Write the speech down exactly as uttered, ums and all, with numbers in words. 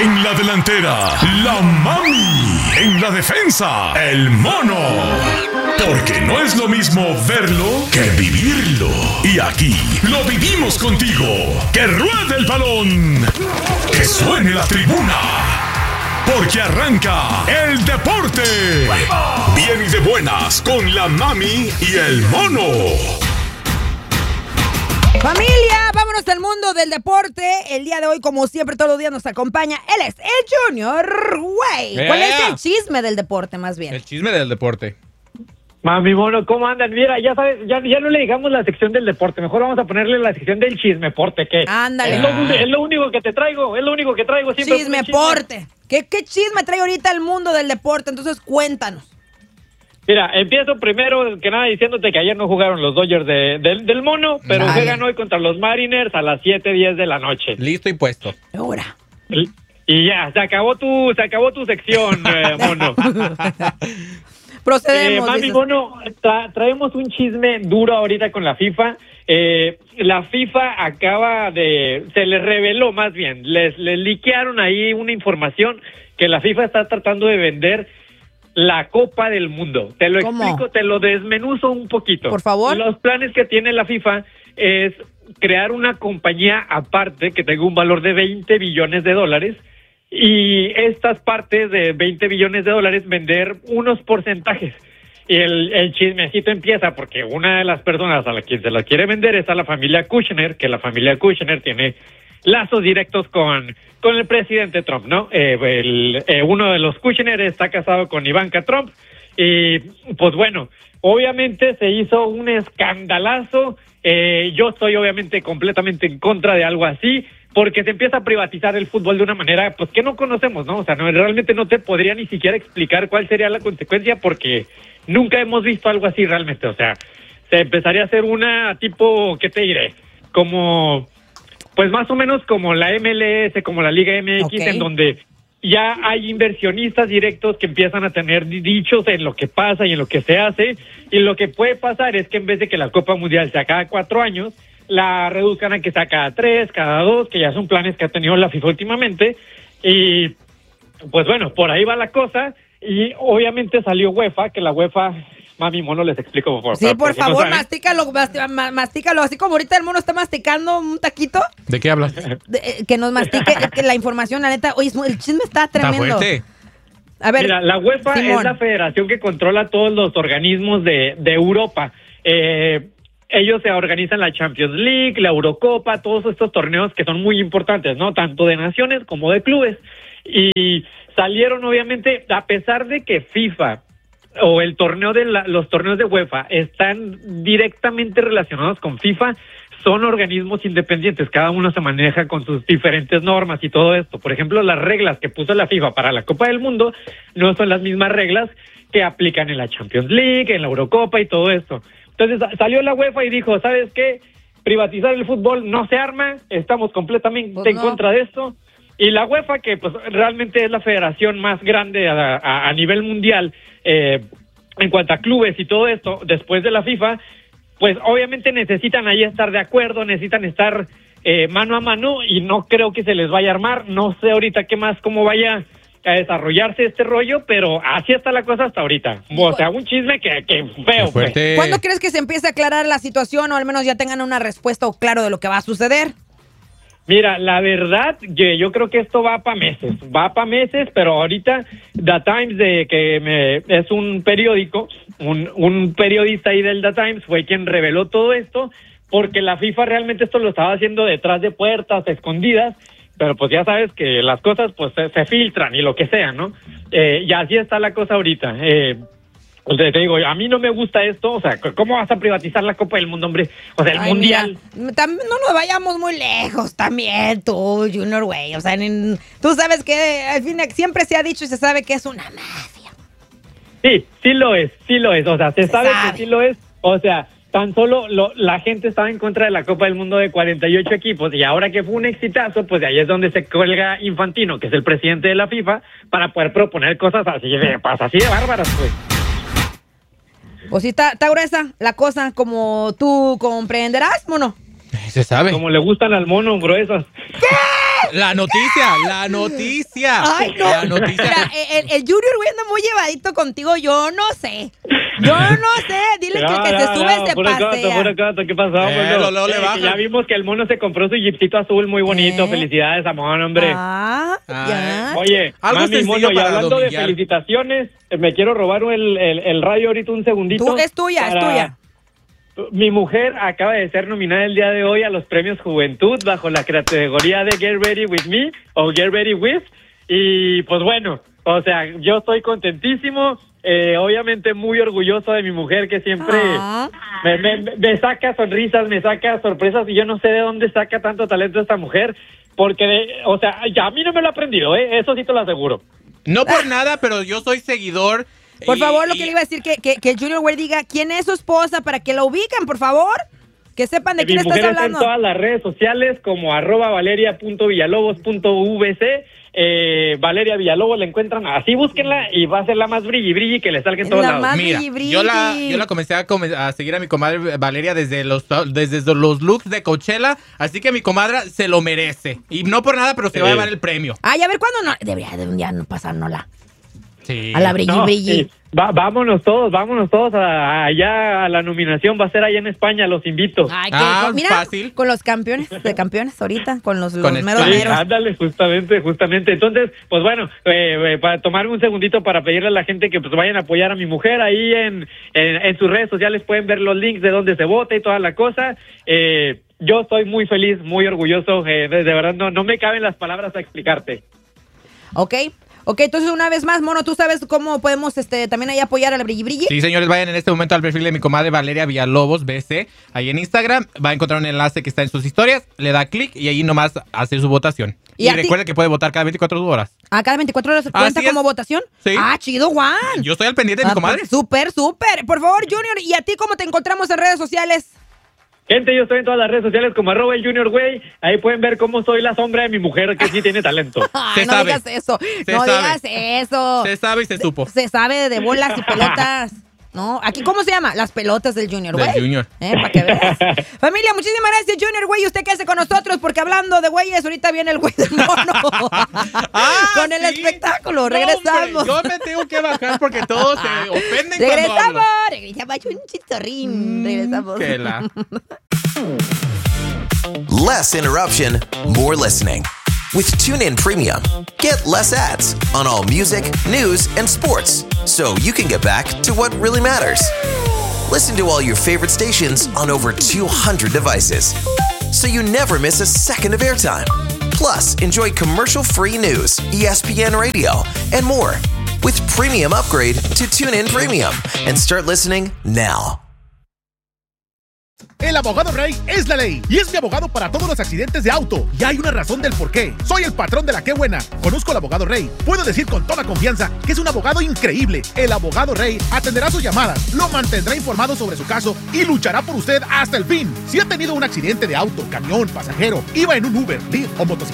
En la delantera, la mami. En la defensa, el mono. Porque no es lo mismo verlo que vivirlo. Y aquí lo vivimos contigo. ¡Que ruede el balón! ¡Que suene la tribuna! Porque arranca el deporte. Bien y de buenas con la mami y el mono. Familia, vámonos al mundo del deporte. El día de hoy, como siempre, todos los días nos acompaña. Él es el Junior Güey. Yeah. ¿Cuál es el chisme del deporte, más bien? El chisme del deporte. Mami, mono, ¿cómo andan? Mira, ya sabes, ya, ya no le digamos la sección del deporte, mejor vamos a ponerle la sección del chismeporte, que Ándale. es lo, es lo único que te traigo, es lo único que traigo siempre. Chismeporte. ¿Qué, ¿Qué chisme trae ahorita el mundo del deporte? Entonces, cuéntanos. Mira, empiezo primero que nada diciéndote que ayer no jugaron los Dodgers de, de- del mono, pero Vaya. juegan hoy contra los Mariners a las siete diez de la noche. Listo y puesto. Ahora. Y, y ya, se acabó tu, se acabó tu sección, eh, mono. Procedemos. Eh, mami, dices. mono, tra- traemos un chisme duro ahorita con la FIFA. Eh, la FIFA acaba de, se les reveló más bien, les, les liquearon ahí una información que la FIFA está tratando de vender la Copa del Mundo. Te lo ¿Cómo? explico, te lo desmenuzo un poquito. Por favor. Los planes que tiene la FIFA es crear una compañía aparte que tenga un valor de veinte billones de dólares. Y estas partes de veinte billones de dólares vender unos porcentajes. Y el, el chismecito empieza porque una de las personas a la quien se la quiere vender es a la familia Kushner, que la familia Kushner tiene lazos directos con, con el presidente Trump, ¿no? Eh, el, eh, uno de los Kushner está casado con Ivanka Trump y pues bueno, obviamente se hizo un escandalazo. Eh, yo estoy obviamente completamente en contra de algo así, porque se empieza a privatizar el fútbol de una manera pues que no conocemos, ¿no? O sea, no, realmente no te podría ni siquiera explicar cuál sería la consecuencia porque nunca hemos visto algo así realmente. O sea, se empezaría a hacer una tipo, ¿qué te diré? Como, pues más o menos como la M L S, como la Liga M X, Ok. en donde ya hay inversionistas directos que empiezan a tener dichos en lo que pasa y en lo que se hace, y lo que puede pasar es que en vez de que la Copa Mundial sea cada cuatro años, la reduzcan a que sea cada tres, cada dos, que ya son planes que ha tenido la FIFA últimamente, y pues bueno, por ahí va la cosa, y obviamente salió UEFA, que la UEFA, mami, mono, les explico por favor. Sí, para- por si no favor, saben. mastícalo, masti- ma- mastícalo. Así como ahorita el mono está masticando un taquito, ¿De qué hablas? de- eh, que nos mastique eh, que la información, la neta. Oye, el chisme está Está tremendo. fuerte. A ver, Mira, la UEFA Simón. es la federación que controla todos los organismos de, de Europa. Eh, ellos se organizan la Champions League, la Eurocopa, todos estos torneos que son muy importantes, ¿no? Tanto de naciones como de clubes. Y salieron, obviamente, a pesar de que FIFA o el torneo de la, los torneos de UEFA están directamente relacionados con FIFA, son organismos independientes, cada uno se maneja con sus diferentes normas y todo esto. Por ejemplo, las reglas que puso la FIFA para la Copa del Mundo no son las mismas reglas que aplican en la Champions League, en la Eurocopa y todo esto. Entonces salió la UEFA y dijo, ¿sabes qué? Privatizar el fútbol no se arma, estamos completamente Pues en no. contra de esto. Y la UEFA, que pues realmente es la federación más grande a, a, a nivel mundial eh, en cuanto a clubes y todo esto, después de la FIFA, pues obviamente necesitan ahí estar de acuerdo, necesitan estar eh, mano a mano y no creo que se les vaya a armar. No sé ahorita qué más, cómo vaya a desarrollarse este rollo, pero así está la cosa hasta ahorita. O sea, un chisme que, que feo, Qué pues. fuerte. ¿cuándo crees que se empiece a aclarar la situación o al menos ya tengan una respuesta o claro de lo que va a suceder? Mira, la verdad, que yo creo que esto va para meses, va para meses, pero ahorita The Times, de que me, es un periódico, un, un periodista ahí del The Times fue quien reveló todo esto, porque la FIFA realmente esto lo estaba haciendo detrás de puertas, escondidas, pero pues ya sabes que las cosas pues se, se filtran y lo que sea, ¿no? Eh, y así está la cosa ahorita. Eh, O sea, te digo, a mí no me gusta esto, o sea, ¿cómo vas a privatizar la Copa del Mundo, hombre? O sea, el Ay, Mundial. mira, tam- no nos vayamos muy lejos también, tú, Junior, güey. O sea, en- tú sabes que al fin siempre se ha dicho y se sabe que es una mafia. Sí, sí lo es, sí lo es, o sea, se, Se sabe, sabe. que sí lo es, o sea, tan solo lo, la gente estaba en contra de la Copa del Mundo de cuarenta y ocho equipos, y ahora que fue un exitazo, pues de ahí es donde se cuelga Infantino, que es el presidente de la FIFA, para poder proponer cosas así de, pues, así de bárbaras, pues. Pues sí, está, está gruesa la cosa, como tú comprenderás, mono. Se sabe. Como le gustan al mono, gruesas. La noticia, la noticia. Ay, no. La noticia. Mira, el, el Junior, güey, anda muy llevadito contigo. Yo no sé. Yo no sé. Dile que, No, que no, se sube no, se pura cosa, pasea. pura cosa. ¿Qué pasó? Eh, mono? lo- lo le Eh, bajan. que ya vimos que el mono se compró su jeepcito azul muy bonito. ¿Eh? Felicidades, amor, hombre. Ah, ya. Oye, Algo mami, sencillo mono, y para hablando de dominguear. felicitaciones, eh, me quiero robar el, el, el radio ahorita un segundito. Tú, es tuya, es para- tuya. Mi mujer acaba de ser nominada el día de hoy a los premios Juventud bajo la categoría de Get Ready With Me o Get Ready With. Y pues bueno, o sea, yo estoy contentísimo, eh, obviamente muy orgulloso de mi mujer que siempre Ah. me, me- me saca sonrisas, me saca sorpresas y yo no sé de dónde saca tanto talento esta mujer. Porque, de- o sea, ya a mí no me lo he aprendido, ¿eh? Eso sí te lo aseguro. No por nada, pero yo soy seguidor. Por y- favor, lo y- que le iba a decir, que, que, que el Junior Güey diga quién es su esposa para que la ubiquen, por favor. Que sepan de Mi quién estás mujer está en hablando. todas las redes sociales como arroba valeria punto villalobos punto v c. Eh, Valeria Villalobos la encuentran así, búsquenla y va a ser la más brilli brilli que le salga en todos La lados. más Mira, brilli, brilli. yo la, yo la comencé a, come- a seguir a mi comadre Valeria desde los, desde los looks de Coachella, así que mi comadre se lo merece. Y no por nada, pero se va a Sí. llevar el premio. Ay, a ver, ¿cuándo no? Debería de un día no pasárnosla. Sí. A la brilli, No, brilli. sí. Va- vámonos todos, vámonos todos a- allá a la nominación, va a ser allá en España, los invito. Ay, que, Ah, con- mira, fácil. con los campeones de campeones ahorita, con los, los Con meros España. Sí, meros. ándale, justamente, justamente. Entonces, pues bueno, eh, eh, para tomarme un segundito para pedirle a la gente que pues vayan a apoyar a mi mujer ahí en, en, en sus redes sociales, pueden ver los links de donde se vota y toda la cosa. Eh, yo estoy muy feliz, muy orgulloso, eh, de, de verdad no, no me caben las palabras a explicarte. Ok, ok, entonces una vez más, Mono, ¿tú sabes cómo podemos este también ahí apoyar a la brilli, brilli? Sí, señores, vayan en este momento al perfil de mi comadre Valeria Villalobos B C, ahí en Instagram, va a encontrar un enlace que está en sus historias, le da clic y ahí nomás hace su votación. ¿Y Y, a ti? recuerde que puede votar cada veinticuatro horas. ¿A cada veinticuatro horas cuenta Así es. como votación? Sí. Ah, chido, Juan. Yo estoy al pendiente de mi Ah, comadre. pues, súper, súper. Por favor, Junior, ¿y a ti cómo te encontramos en redes sociales? Gente, yo estoy en todas las redes sociales como arroba el Junior Güey, ahí pueden ver cómo soy la sombra de mi mujer que sí tiene talento. Ay, Se no sabe. digas eso. Se no sabe. digas eso. Se sabe y se supo. Se sabe de bolas y pelotas. ¿No? ¿Aquí cómo se llama? Las pelotas del Junior, Del güey. Junior. ¿Eh? Para que veas. Familia, muchísimas gracias, Junior, güey. Usted quédese con nosotros porque hablando de güeyes, ahorita viene el güey del mono. Ah, con el sí. espectáculo. No, Regresamos. hombre, yo me tengo que bajar porque todos se ofenden cuando Regresamos. hablo. Regresamos. Un chitorrín. Regresamos. Que la... Less interruption, more listening. With TuneIn Premium, get less ads on all music, news, and sports, so you can get back to what really matters. Listen to all your favorite stations on over two hundred devices, so you never miss a second of airtime. Plus, enjoy commercial-free news, E S P N Radio, and more. With Premium Upgrade to TuneIn Premium and start listening now. El abogado Rey es la ley y es mi abogado para todos los accidentes de auto. Y hay una razón del por qué. Soy el patrón de la Qué Buena. Conozco al abogado Rey. Puedo decir con toda confianza que es un abogado increíble. El abogado Rey atenderá sus llamadas, lo mantendrá informado sobre su caso y luchará por usted hasta el fin. Si ha tenido un accidente de auto, camión, pasajero, iba en un Uber, Lyft o motocicleta,